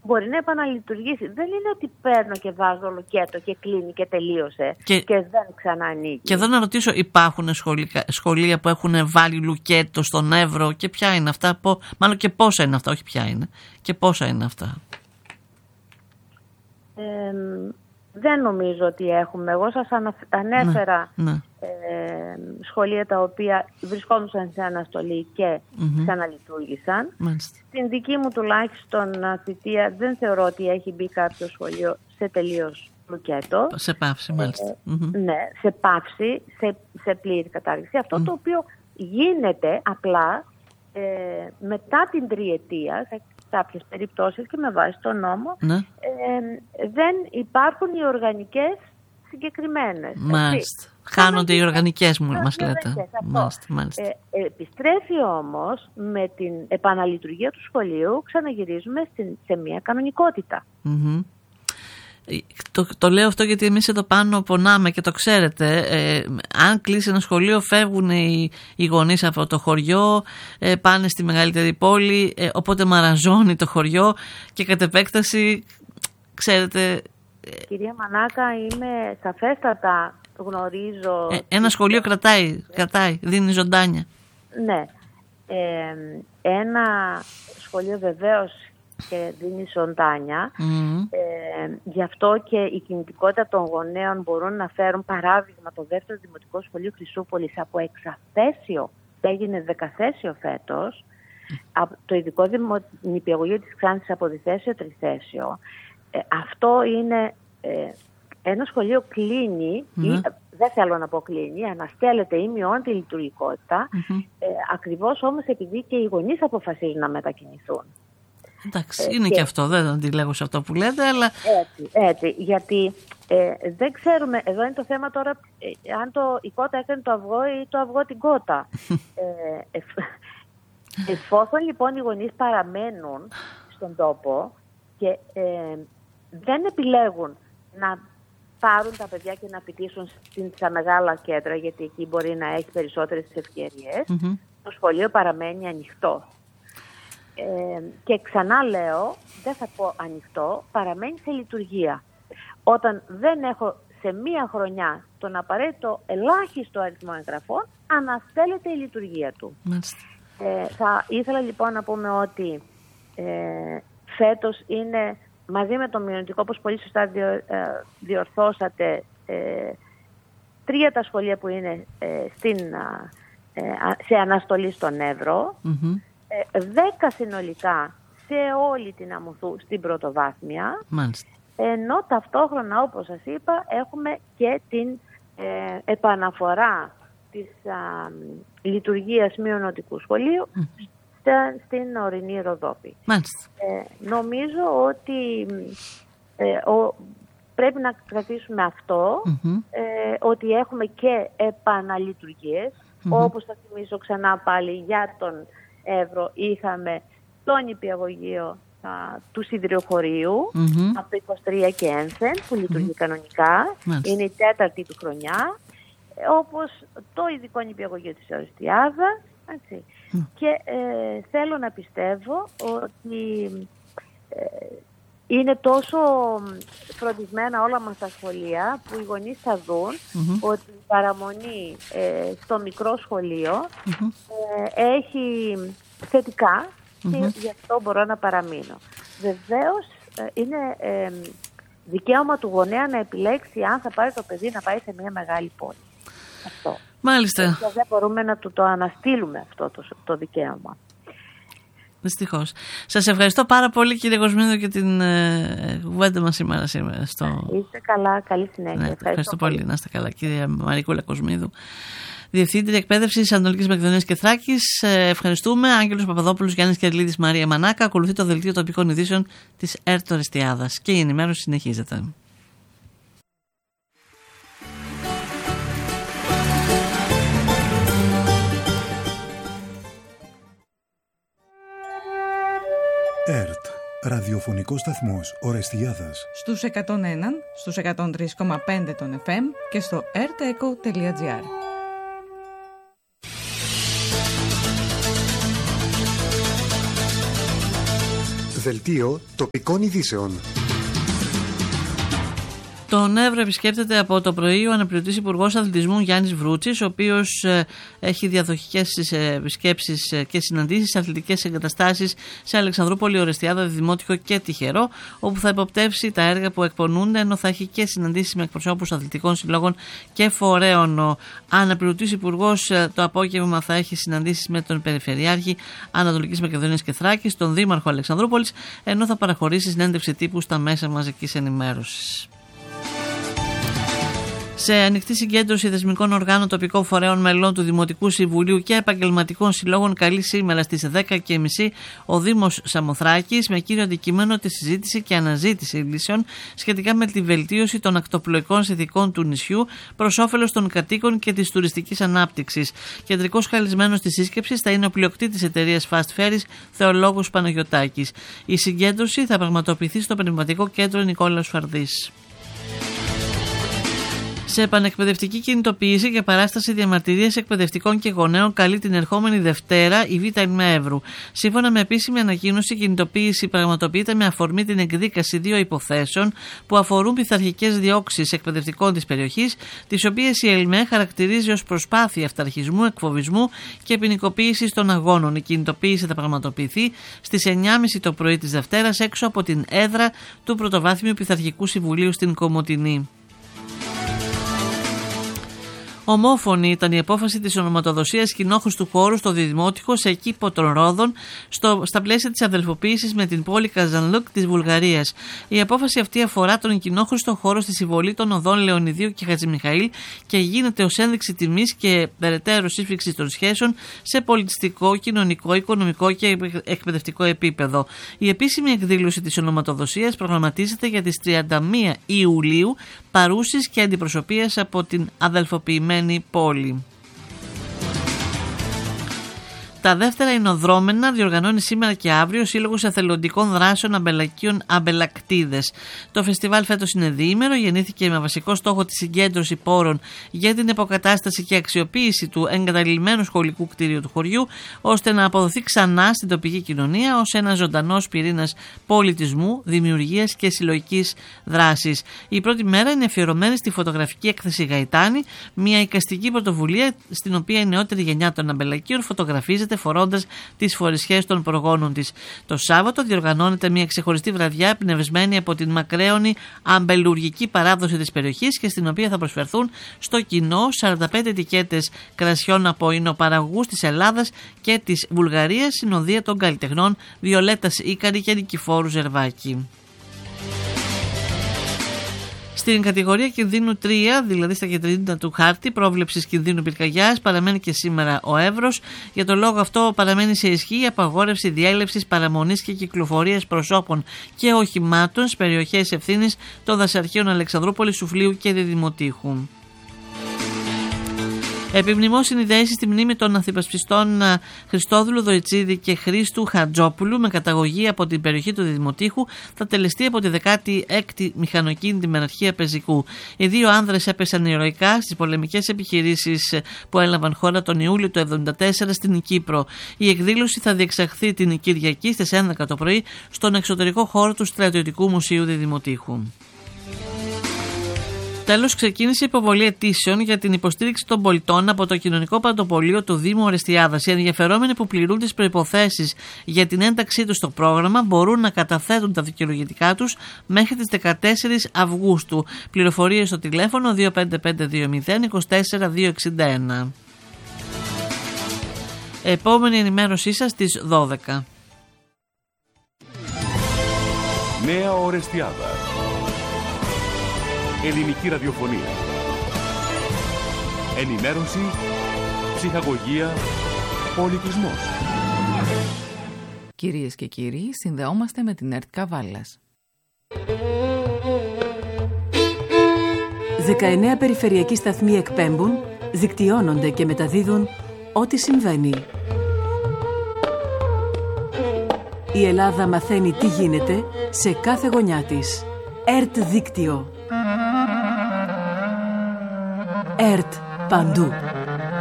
μπορεί να επαναλειτουργήσει. Δεν είναι ότι παίρνω και βάζω λουκέτο και κλείνει και τελείωσε και δεν ξανανοίγει. Και εδώ να ρωτήσω, υπάρχουν σχολεία που έχουν βάλει λουκέτο στον Εύρο και ποια είναι αυτά, μάλλον και πόσα είναι αυτά, όχι ποια είναι, και πόσα είναι αυτά? Δεν νομίζω ότι έχουμε. Εγώ σας ανέφερα σχολεία τα οποία βρισκόντουσαν σε αναστολή και ξαναλειτουργήσαν. Στην δική μου τουλάχιστον θητεία δεν θεωρώ ότι έχει μπει κάποιο σχολείο σε τελείως λουκέτο. Σε πάυση, μάλιστα. Ναι, σε πάυση, σε πλήρη κατάργηση. Αυτό το οποίο γίνεται απλά μετά την τριετία, σε κάποιες περιπτώσεις και με βάση τον νόμο, δεν υπάρχουν οι οργανικές συγκεκριμένες. Μάλιστα. Χάνονται οι οργανικές μας λέτε. Μάλιστα. Επιστρέφει όμως με την επαναλειτουργία του σχολείου, ξαναγυρίζουμε σε μια κανονικότητα. Το λέω αυτό γιατί εμείς εδώ πάνω πονάμε και το ξέρετε. Αν κλείσει ένα σχολείο, φεύγουν οι γονείς από το χωριό, πάνε στη μεγαλύτερη πόλη, οπότε μαραζώνει το χωριό και κατ' επέκταση, ξέρετε... Κυρία Μανάκα, είμαι σαφέστατα, γνωρίζω... Ένα σχολείο κρατάει, δίνει ζωντάνια. Ναι. Ένα σχολείο βεβαίως και δίνει ζωντάνια. Γι' αυτό και η κινητικότητα των γονέων μπορούν να φέρουν παράδειγμα το δεύτερο δημοτικό σχολείο Χρυσούπολης από εξαθέσιο, έγινε δεκαθέσιο φέτος, από το ειδικό νηπιαγωγείο της Ξάνθης από διθέσιο τριθέσιο. Αυτό είναι ένα σχολείο κλείνει, ή, δεν θέλω να πω κλείνει, αναστέλλεται ή μειώνει τη λειτουργικότητα, ακριβώς όμως επειδή και οι γονείς αποφασίζουν να μετακινηθούν. Εντάξει, είναι και αυτό, δεν αντιλέγω σε αυτό που λέτε, αλλά... Έτσι, γιατί δεν ξέρουμε, εδώ είναι το θέμα τώρα, αν η κότα έκανε το αυγό ή το αυγό την κότα. Εφόσον λοιπόν οι γονείς παραμένουν στον τόπο και δεν επιλέγουν να πάρουν τα παιδιά και να φοιτήσουν στα μεγάλα κέντρα, γιατί εκεί μπορεί να έχει περισσότερες ευκαιρίες, το σχολείο παραμένει ανοιχτό. Και ξανά λέω, δεν θα πω ανοιχτό, παραμένει σε λειτουργία. Όταν δεν έχω σε μία χρονιά τον απαραίτητο ελάχιστο αριθμό εγγραφών, αναστέλλεται η λειτουργία του. Θα ήθελα λοιπόν να πούμε ότι φέτος είναι μαζί με το μειονοτικό, όπως πολύ σωστά διορθώσατε, 3 τα σχολεία που είναι σε αναστολή στον Εύρο, 10 συνολικά σε όλη την Αμμουθού στην πρωτοβάθμια. Ενώ ταυτόχρονα, όπως σας είπα, έχουμε και την επαναφορά της λειτουργίας μειονοτικού σχολείου στην ορεινή Ροδόπη. Νομίζω ότι πρέπει να κρατήσουμε αυτό, ότι έχουμε και επαναλειτουργίες, όπως θα θυμίσω ξανά πάλι για τον Εύρο, είχαμε το νηπιαγωγείο του Σιδηροχωρίου από το 23 και ένθεν που λειτουργεί κανονικά, είναι η 4η του χρονιά, όπως το ειδικό νηπιαγωγείο της Οριστιάδας, και θέλω να πιστεύω ότι είναι τόσο φροντισμένα όλα μας τα σχολεία που οι γονείς θα δουν ότι η παραμονή στο μικρό σχολείο έχει θετικά και γι' αυτό μπορώ να παραμείνω. Βεβαίως είναι δικαίωμα του γονέα να επιλέξει αν θα πάρει το παιδί να πάει σε μια μεγάλη πόλη. Αυτό. Μάλιστα. Και δεν μπορούμε να το αναστείλουμε αυτό το δικαίωμα. Δυστυχώς. Σας ευχαριστώ πάρα πολύ, κύριε Κοσμίδου, για την κουβέντα μας σήμερα. Είστε καλά, καλή συνέχεια. Ευχαριστώ πολύ. Να είστε καλά, κύριε Μαρικούλα Κοσμίδου, Διευθύντρια Εκπαίδευσης Ανατολικής Μακεδονίας και Θράκης. Ευχαριστούμε. Άγγελος Παπαδόπουλος, Γιάννης Κερλίδης, Μαρία Μανάκα. Ακολουθεί το δελτίο τοπικών ειδήσεων της ΕΡΤ Οριστιάδας και η ενημέρωση συνεχίζεται. ΕΡΤ, ραδιοφωνικός σταθμός Ορεστιάδας. Στους 101, στους 103,5 των FM και στο rteco.gr. Δελτίο τοπικών ειδήσεων. Τον Εύρο επισκέπτεται από το πρωί ο αναπληρωτής Υπουργός Αθλητισμού Γιάννης Βρούτσης, ο οποίος έχει διαδοχικές επισκέψεις και συναντήσεις σε αθλητικές εγκαταστάσεις σε Αλεξανδρούπολη, Ορεστιάδα, Δημότυχο και Τυχερό, όπου θα υποπτεύσει τα έργα που εκπονούνται, ενώ θα έχει και συναντήσεις με εκπροσώπους αθλητικών συλλόγων και φορέων. Ο αναπληρωτής Υπουργός το απόγευμα θα έχει συναντήσεις με τον Περιφερειάρχη Ανατολικής Μακεδονίας και Θράκης, τον Δήμαρχο Αλεξανδρούπολης, ενώ θα παραχωρήσει συνέντευξη τύπου στα μέσα μαζικής ενημέρωσης. Σε ανοιχτή συγκέντρωση θεσμικών οργάνων, τοπικών φορέων, μελών του Δημοτικού Συμβουλίου και επαγγελματικών συλλόγων καλεί σήμερα στις 10:30 ο Δήμος Σαμοθράκης, με κύριο αντικείμενο τη συζήτηση και αναζήτηση λύσεων σχετικά με τη βελτίωση των ακτοπλοϊκών συνθηκών του νησιού προς όφελος των κατοίκων και της τουριστικής ανάπτυξης. Κεντρικός καλεσμένος της σύσκεψης θα είναι ο πλειοκτήτης εταιρείας Fast Ferries, Θεολόγος Παναγιωτάκης. Η συγκέντρωση θα πραγματοποιηθεί στο Πνευματικό Κέντρο Νικόλαος Φαρδής. Σε επανεκπαιδευτική κινητοποίηση και παράσταση διαμαρτυρίας εκπαιδευτικών και γονέων καλεί την ερχόμενη Δευτέρα η Β' Εύρου. Σύμφωνα με επίσημη ανακοίνωση, η κινητοποίηση πραγματοποιείται με αφορμή την εκδίκαση 2 υποθέσεων που αφορούν πειθαρχικές διώξεις εκπαιδευτικών της περιοχής, τις οποίες η ΕΛΜΕ χαρακτηρίζει ως προσπάθεια αυταρχισμού, εκφοβισμού και ποινικοποίησης των αγώνων. Η κινητοποίηση θα πραγματοποιηθεί στις 9:30 το πρωί της Δευτέρας έξω από την έδρα του Πρωτοβάθμιου Πειθαρχικού Συμβουλίου στην Κομοτηνή. Ομόφωνη ήταν η απόφαση της ονοματοδοσίας κοινόχρηστου χώρου στο Δημότυχο σε κήπο των Ρόδων στα πλαίσια της αδελφοποίησης με την πόλη Καζανλούκ της Βουλγαρίας. Η απόφαση αυτή αφορά τον κοινόχρηστο χώρο στη συμβολή των οδών Λεωνιδίου και Χατζημιχαήλ και γίνεται ως ένδειξη τιμής και περαιτέρω σύσφυξη των σχέσεων σε πολιτιστικό, κοινωνικό, οικονομικό και εκπαιδευτικό επίπεδο. Η επίσημη εκδήλωση της ονοματοδοσίας προγραμματίζεται για τις 31 Ιουλίου, παρούσεις και αντιπροσωπείες από την αδελφοποιημένη πόλη. Τα δεύτερα Ινοδρόμενα διοργανώνει σήμερα και αύριο ο Σύλλογος Εθελοντικών Δράσεων Αμπελακίων Αμπελακτίδες. Το φεστιβάλ φέτος είναι διήμερο, γεννήθηκε με βασικό στόχο τη συγκέντρωση πόρων για την υποκατάσταση και αξιοποίηση του εγκαταλειμμένου σχολικού κτίριου του χωριού, ώστε να αποδοθεί ξανά στην τοπική κοινωνία ως ένας ζωντανός πυρήνας πολιτισμού, δημιουργίας και συλλογικής δράσης. Η πρώτη μέρα είναι αφιερωμένη στη φωτογραφική έκθεση Γαϊτάνη, μια εικαστική πρωτοβουλία στην οποία η νεότερη γενιά των Αμπελακίων φωτογραφίζεται φορώντας τις φορεσιές των προγόνων της. Το Σάββατο διοργανώνεται μια ξεχωριστή βραδιά εμπνευσμένη από την μακραίωνη αμπελουργική παράδοση της περιοχής και στην οποία θα προσφερθούν στο κοινό 45 ετικέτες κρασιών από εινοπαραγωγούς της Ελλάδας και της Βουλγαρίας, συνοδεία των καλλιτεχνών Βιολέτας Ίκαρη και Νικηφόρου Ζερβάκη. Στην κατηγορία κινδύνου 3, δηλαδή στα κεντρικά του χάρτη πρόβλεψης κινδύνου πυρκαγιάς, παραμένει και σήμερα ο Εύρος. Για τον λόγο αυτό παραμένει σε ισχύ η απαγόρευση διέλευσης, παραμονής και κυκλοφορίας προσώπων και οχημάτων στις περιοχές ευθύνης των δασαρχείων Αλεξανδρούπολης, Σουφλίου και Δημοτήχου. Επιμνημόσυνη δέηση στη μνήμη των ανθυπασπιστών Χριστόδουλου Δοϊτσίδη και Χρήστου Χατζόπουλου με καταγωγή από την περιοχή του Δημοτήχου θα τελεστεί από τη 16η Μηχανοκίνητη Μεναρχία Πεζικού. Οι δύο άνδρες έπεσαν ηρωικά στις πολεμικές επιχειρήσεις που έλαβαν χώρα τον Ιούλιο του 1974 στην Κύπρο. Η εκδήλωση θα διεξαχθεί την Κυριακή στις 11 το πρωί στον εξωτερικό χώρο του Στρατιωτικού Μουσείου Δημοτήχου. Τέλος, ξεκίνησε η υποβολή αιτήσεων για την υποστήριξη των πολιτών από το Κοινωνικό Παντοπολείο του Δήμου Ορεστιάδας. Οι ενδιαφερόμενοι που πληρούν τις προϋποθέσεις για την ένταξή τους στο πρόγραμμα μπορούν να καταθέτουν τα δικαιολογητικά τους μέχρι τις 14 Αυγούστου. Πληροφορίες στο τηλέφωνο 25520 24261. Επόμενη ενημέρωσή σας στις 12. Νέα Ορεστιάδα. Ελληνική ραδιοφωνία. Ενημέρωση, ψυχαγωγία, πολιτισμός. Κυρίες και κύριοι, συνδεόμαστε με την ΕΡΤ Καβάλας. 19 περιφερειακοί σταθμοί εκπέμπουν, δικτυώνονται και μεταδίδουν ό,τι συμβαίνει. Η Ελλάδα μαθαίνει τι γίνεται σε κάθε γωνιά της. ΕΡΤ Δίκτυο. ΕΡΤ παντού.